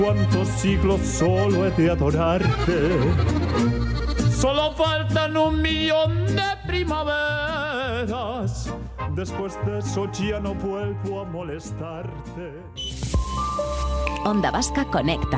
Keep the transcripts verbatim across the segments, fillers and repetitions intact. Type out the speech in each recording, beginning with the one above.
Cuántos siglos solo he de adorarte. Solo faltan un millón de primaveras. Después de eso ya no vuelvo a molestarte. Onda Vasca Conecta.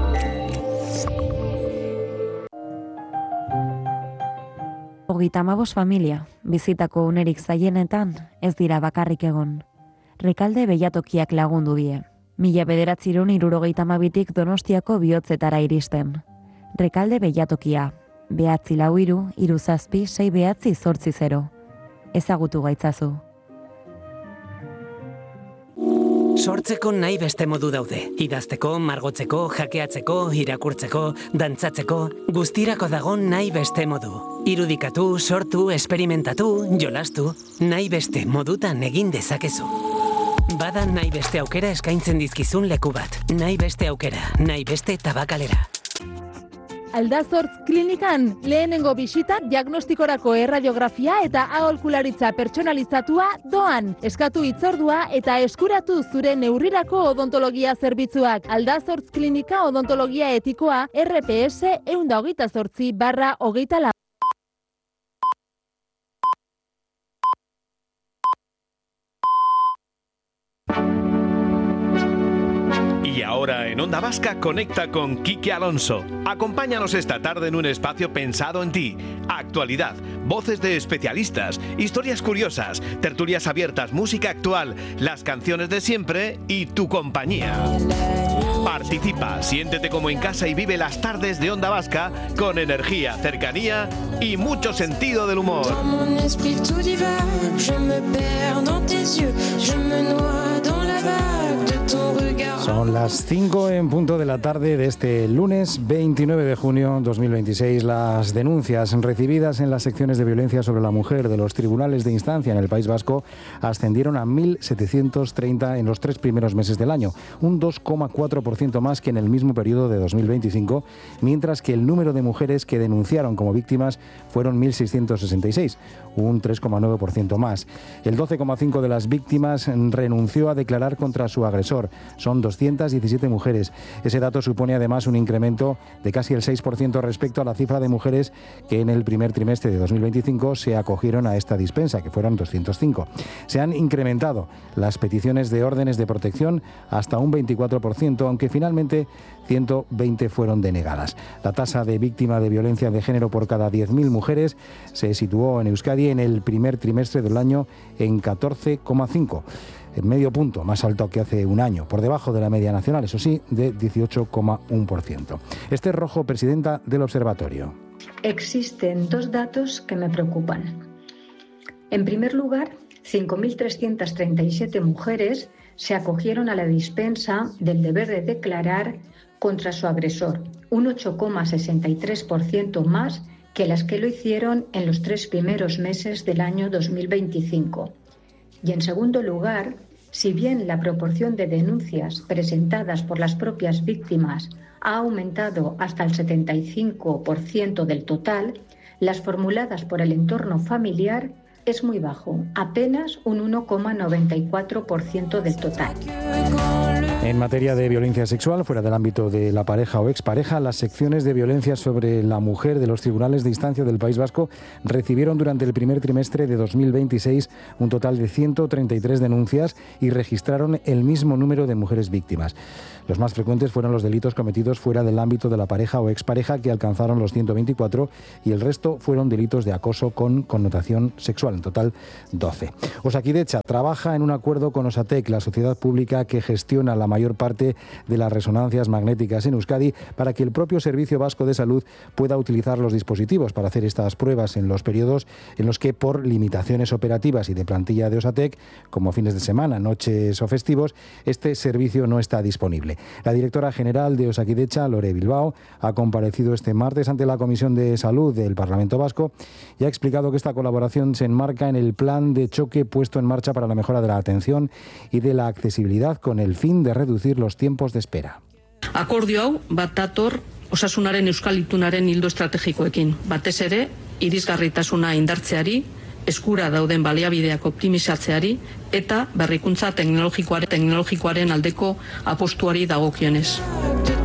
Hogeita hamabost familia, bizitako unerik zailenetan, ez dira bakarrik egon. Rekalde behiatokiak lagundu die. Mila bederatziehun hirurogeita hamabitik Donostiako bihotzetara iristen. Rekalde behiatokia, behatzi lau hiru, hiru zazpi, sei behatzi zortzi zero. Ezagutu gaitzazu. Sortzeko nahi beste modu daude. Idazteko, margotzeko, jakeatzeko, irakurtzeko, dantzatzeko, guztirako dago nahi beste modu. Irudikatu, sortu, esperimentatu, jolastu, nahi beste modutan egin dezakezu. Bada nahi beste aukera eskaintzen dizkizun leku bat. Nahi beste aukera, nahi beste tabakalera. Aldazortz klinikan lehenengo bisita diagnostikorako erradiografia eta aholkularitza pertsonalizatua doan. Eskatu hitzordua eta eskuratu zure neurrirako odontologia zerbitzuak. Aldazortz klinika odontologia etikoa R P S ehun eta hogeita zortzi barra hogeita lau. Y ahora en Onda Vasca conecta con Quique Alonso. Acompáñanos esta tarde en un espacio pensado en ti. Actualidad, voces de especialistas, historias curiosas, tertulias abiertas, música actual, las canciones de siempre y tu compañía. Participa, siéntete como en casa y vive las tardes de Onda Vasca con energía, cercanía y mucho sentido del humor. Son las cinco en punto de la tarde de este lunes veintinueve de junio de dos mil veintiséis. Las denuncias recibidas en las secciones de violencia sobre la mujer de los tribunales de instancia en el País Vasco ascendieron a mil setecientos treinta en los tres primeros meses del año, un dos coma cuatro por ciento más que en el mismo periodo de dos mil veinticinco, mientras que el número de mujeres que denunciaron como víctimas fueron mil seiscientos sesenta y seis, un tres coma nueve por ciento más. El doce coma cinco por ciento de las víctimas renunció a declarar contra su agresor. Son doscientas diecisiete mujeres. Ese dato supone además un incremento de casi el seis por ciento respecto a la cifra de mujeres que en el primer trimestre de dos mil veinticinco se acogieron a esta dispensa, que fueron doscientos cinco. Se han incrementado las peticiones de órdenes de protección hasta un veinticuatro por ciento, aunque finalmente ciento veinte fueron denegadas. La tasa de víctima de violencia de género por cada diez mil mujeres se situó en Euskadi en el primer trimestre del año en catorce coma cinco. En medio punto más alto que hace un año, por debajo de la media nacional, eso sí, de dieciocho coma uno por ciento. Esther Rojo, presidenta del observatorio. Existen dos datos que me preocupan. En primer lugar, cinco mil trescientas treinta y siete mujeres se acogieron a la dispensa del deber de declarar contra su agresor, un ocho coma sesenta y tres por ciento más que las que lo hicieron en los tres primeros meses del año dos mil veinticinco. Y en segundo lugar, si bien la proporción de denuncias presentadas por las propias víctimas ha aumentado hasta el setenta y cinco por ciento del total, las formuladas por el entorno familiar es muy bajo, apenas un uno coma noventa y cuatro por ciento del total. En materia de violencia sexual, fuera del ámbito de la pareja o expareja, las secciones de violencia sobre la mujer de los tribunales de instancia del País Vasco recibieron durante el primer trimestre de dos mil veintiséis un total de ciento treinta y tres denuncias y registraron el mismo número de mujeres víctimas. Los más frecuentes fueron los delitos cometidos fuera del ámbito de la pareja o expareja, que alcanzaron los ciento veinticuatro, y el resto fueron delitos de acoso con connotación sexual, en total doce. Osakidetza trabaja en un acuerdo con Osatec, la sociedad pública que gestiona la mayor parte de las resonancias magnéticas en Euskadi, para que el propio Servicio Vasco de Salud pueda utilizar los dispositivos para hacer estas pruebas en los periodos en los que, por limitaciones operativas y de plantilla de Osatec, como fines de semana, noches o festivos, este servicio no está disponible. La directora general de Osakidetza, Lore Bilbao, ha comparecido este martes ante la Comisión de Salud del Parlamento Vasco y ha explicado que esta colaboración se enmarca en el plan de choque puesto en marcha para la mejora de la atención y de la accesibilidad, con el fin de reducir los tiempos de espera. Akordio hau bat dator osasunaren euskal itunaren ildo estrategikoekin, batez ere irisgarritasuna indartzeari, eskura dauden baliabideak optimizatzeari eta berrikuntza teknologikoaren teknologikoaren aldeko apostuari dagokionez.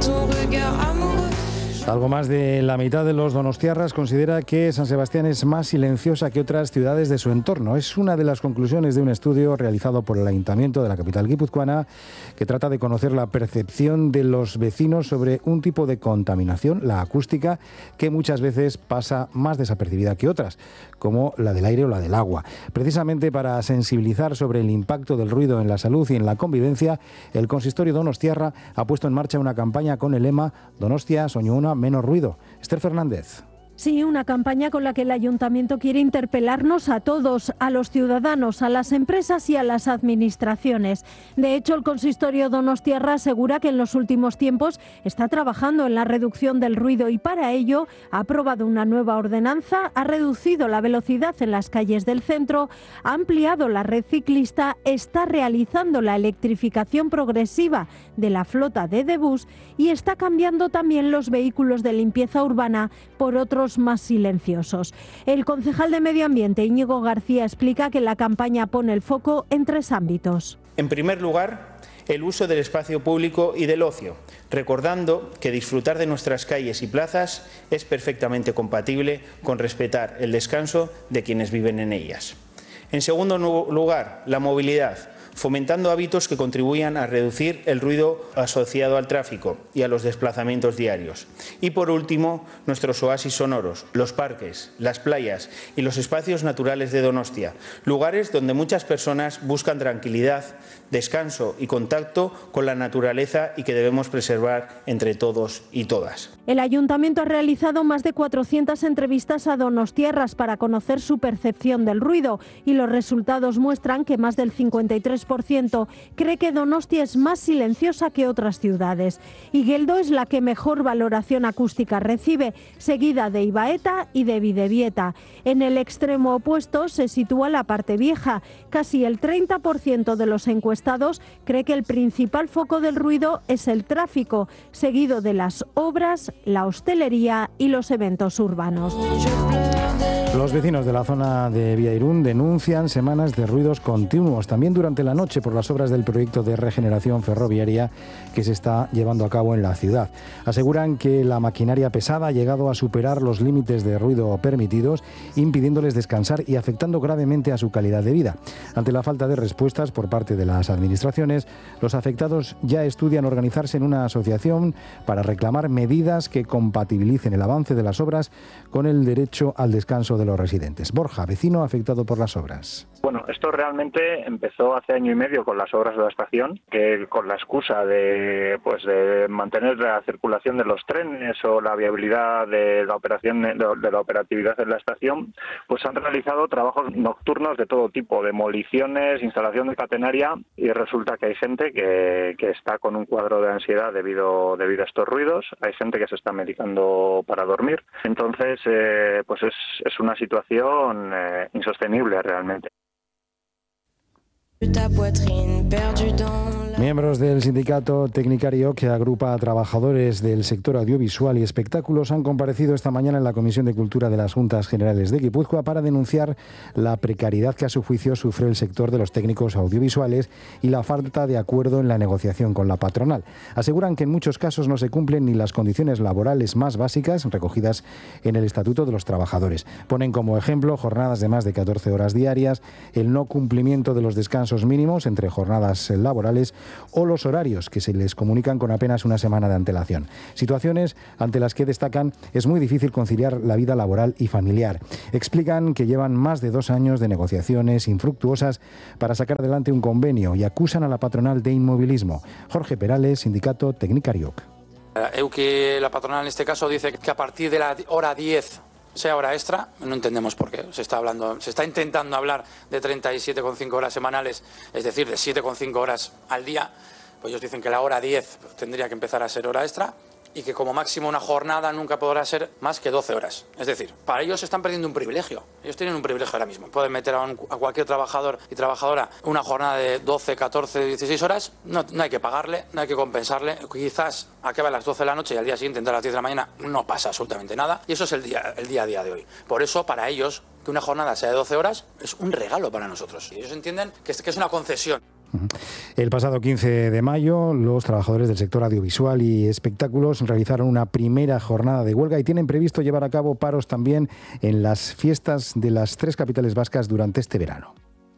Algo más de la mitad de los donostiarras considera que San Sebastián es más silenciosa que otras ciudades de su entorno. Es una de las conclusiones de un estudio realizado por el Ayuntamiento de la capital guipuzcoana que trata de conocer la percepción de los vecinos sobre un tipo de contaminación, la acústica, que muchas veces pasa más desapercibida que otras, como la del aire o la del agua. Precisamente para sensibilizar sobre el impacto del ruido en la salud y en la convivencia, el consistorio donostiarra ha puesto en marcha una campaña con el lema Donostia Soñuna menos ruido. Esther Fernández. Sí, una campaña con la que el Ayuntamiento quiere interpelarnos a todos, a los ciudadanos, a las empresas y a las administraciones. De hecho, el consistorio donostiarra asegura que en los últimos tiempos está trabajando en la reducción del ruido y para ello ha aprobado una nueva ordenanza, ha reducido la velocidad en las calles del centro, ha ampliado la red ciclista, está realizando la electrificación progresiva de la flota de D-Bus y está cambiando también los vehículos de limpieza urbana por otros más silenciosos. El concejal de Medio Ambiente, Íñigo García, explica que la campaña pone el foco en tres ámbitos. En primer lugar, el uso del espacio público y del ocio, recordando que disfrutar de nuestras calles y plazas es perfectamente compatible con respetar el descanso de quienes viven en ellas. En segundo lugar, la movilidad, fomentando hábitos que contribuyan a reducir el ruido asociado al tráfico y a los desplazamientos diarios. Y por último, nuestros oasis sonoros, los parques, las playas y los espacios naturales de Donostia, lugares donde muchas personas buscan tranquilidad, descanso y contacto con la naturaleza y que debemos preservar entre todos y todas. El Ayuntamiento ha realizado más de cuatrocientas entrevistas a donostiarras para conocer su percepción del ruido y los resultados muestran que más del cincuenta y tres por ciento cree que Donostia es más silenciosa que otras ciudades. Igeldo es la que mejor valoración acústica recibe, seguida de Ibaeta y de Bidebieta. En el extremo opuesto se sitúa la parte vieja. Casi el treinta por ciento de los encuestados cree que el principal foco del ruido es el tráfico, seguido de las obras, la hostelería y los eventos urbanos. Los vecinos de la zona de Viairún denuncian semanas de ruidos continuos, también durante la noche por las obras del proyecto de regeneración ferroviaria que se está llevando a cabo en la ciudad. Aseguran que la maquinaria pesada ha llegado a superar los límites de ruido permitidos, impidiéndoles descansar y afectando gravemente a su calidad de vida. Ante la falta de respuestas por parte de las administraciones, los afectados ya estudian organizarse en una asociación para reclamar medidas que compatibilicen el avance de las obras con el derecho al descanso de los residentes. Borja, vecino afectado por las obras. Bueno, esto realmente empezó hace año y medio con las obras de la estación, que con la excusa de pues de mantener la circulación de los trenes o la viabilidad de la operación de la operatividad de la estación, pues han realizado trabajos nocturnos de todo tipo, demoliciones, instalación de catenaria, y resulta que hay gente que, que está con un cuadro de ansiedad debido debido a estos ruidos, hay gente que se está medicando para dormir, entonces eh, pues es, es una situación eh, insostenible realmente. Miembros del sindicato Tecnicario, que agrupa a trabajadores del sector audiovisual y espectáculos, han comparecido esta mañana en la Comisión de Cultura de las Juntas Generales de Guipúzcoa para denunciar la precariedad que a su juicio sufre el sector de los técnicos audiovisuales y la falta de acuerdo en la negociación con la patronal. Aseguran que en muchos casos no se cumplen ni las condiciones laborales más básicas recogidas en el Estatuto de los Trabajadores. Ponen como ejemplo jornadas de más de catorce horas diarias, el no cumplimiento de los descansos mínimos entre jornadas laborales o los horarios que se les comunican con apenas una semana de antelación. Situaciones ante las que destacan es muy difícil conciliar la vida laboral y familiar. Explican que llevan más de dos años de negociaciones infructuosas para sacar adelante un convenio y acusan a la patronal de inmovilismo. Jorge Perales, sindicato Tecnicarioc. Euki, la patronal en este caso, dice que a partir de la hora diez sea hora extra, no entendemos por qué. Se está hablando, se está intentando hablar de treinta y siete coma cinco horas semanales, es decir, de siete coma cinco horas al día. Pues ellos dicen que la hora diez tendría que empezar a ser hora extra y que como máximo una jornada nunca podrá ser más que doce horas. Es decir, para ellos están perdiendo un privilegio. Ellos tienen un privilegio ahora mismo. Pueden meter a, un, a cualquier trabajador y trabajadora una jornada de doce, catorce, dieciséis horas. No, no hay que pagarle, no hay que compensarle. Quizás acabe a las doce de la noche y al día siguiente, entre las diez de la mañana, no pasa absolutamente nada. Y eso es el día, el día a día de hoy. Por eso, para ellos, que una jornada sea de doce horas es un regalo para nosotros. Y ellos entienden que es, que es una concesión. El pasado quince de mayo, los trabajadores del sector audiovisual y espectáculos realizaron una primera jornada de huelga y tienen previsto llevar a cabo paros también en las fiestas de las tres capitales vascas durante este verano.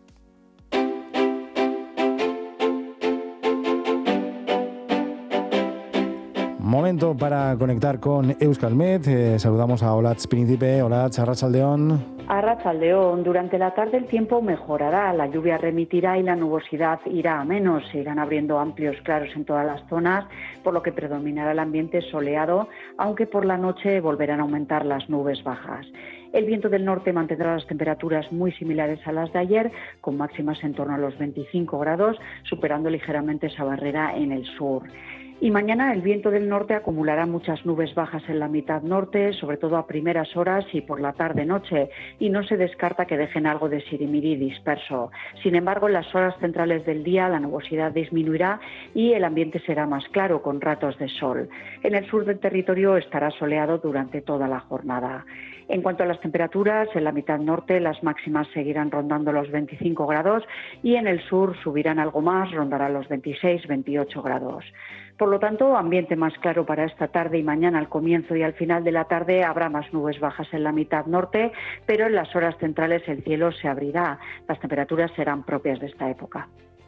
Momento para conectar con Euskalmet. Eh, saludamos a Olatz Príncipe. Olatz, Arratsaldeon. Arratsaldeon. Durante la tarde el tiempo mejorará, la lluvia remitirá y la nubosidad irá a menos. Se irán abriendo amplios claros en todas las zonas, por lo que predominará el ambiente soleado, aunque por la noche volverán a aumentar las nubes bajas. El viento del norte mantendrá las temperaturas muy similares a las de ayer, con máximas en torno a los veinticinco grados, superando ligeramente esa barrera en el sur. Y mañana el viento del norte acumulará muchas nubes bajas en la mitad norte, sobre todo a primeras horas y por la tarde-noche, y no se descarta que dejen algo de sirimiri disperso. Sin embargo, en las horas centrales del día la nubosidad disminuirá y el ambiente será más claro, con ratos de sol. En el sur del territorio estará soleado durante toda la jornada. En cuanto a las temperaturas, en la mitad norte las máximas seguirán rondando los veinticinco grados y en el sur subirán algo más, rondarán los veintiséis veintiocho grados. Por lo tanto, ambiente más claro para esta tarde y mañana. Al comienzo y al final de la tarde habrá más nubes bajas en la mitad norte, pero en las horas centrales el cielo se abrirá. Las temperaturas serán propias de esta época.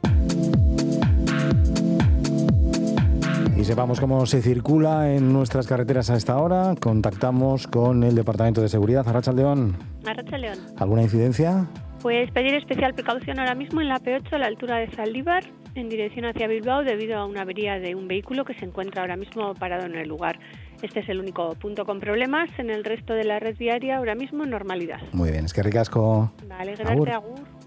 Y sepamos cómo se circula en nuestras carreteras a esta hora. Contactamos con el Departamento de Seguridad. Arratsaldeon. Arratsaldeon. ¿Alguna incidencia? Pues pedir especial precaución ahora mismo en la P ocho a la altura de Zaldívar, en dirección hacia Bilbao, debido a una avería de un vehículo que se encuentra ahora mismo parado en el lugar. Este es el único punto con problemas. En el resto de la red viaria ahora mismo normalidad. Muy bien, es que ricasco. Vale, gracias, agur.